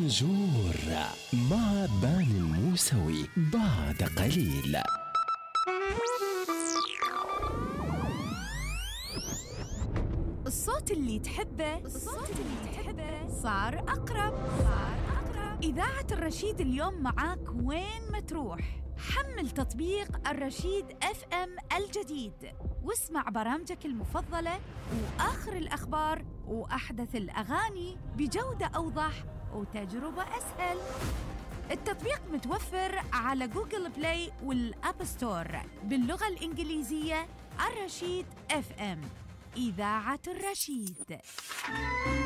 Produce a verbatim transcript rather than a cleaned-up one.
بونجور مع بان الموسوي بعد قليل. الصوت اللي تحبه الصوت اللي تحبه صار أقرب صار أقرب. إذاعة الرشيد اليوم معاك وين ما تروح. حمل تطبيق الرشيد اف ام الجديد واسمع برامجك المفضلة وآخر الأخبار وأحدث الأغاني بجودة أوضح وتجربة أسهل. التطبيق متوفر على جوجل بلاي والأب ستور باللغة الإنجليزية. الرشيد اف ام، إذاعة الرشيد.